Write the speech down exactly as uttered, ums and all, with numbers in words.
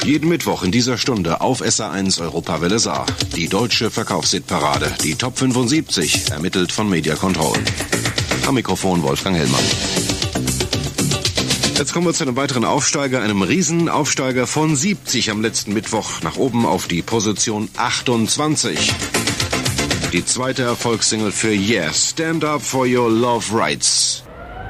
Jeden Mittwoch in dieser Stunde auf S R eins Europawelle Saar. Die deutsche Verkaufshitparade, die Top fünfundsiebzig, ermittelt von Media Control. Am Mikrofon Wolfgang Hellmann. Jetzt kommen wir zu einem weiteren Aufsteiger, einem Riesenaufsteiger von siebzig am letzten Mittwoch nach oben auf die Position achtundzwanzig. Die zweite Erfolgssingle für Yes, Stand Up for Your Love Rights.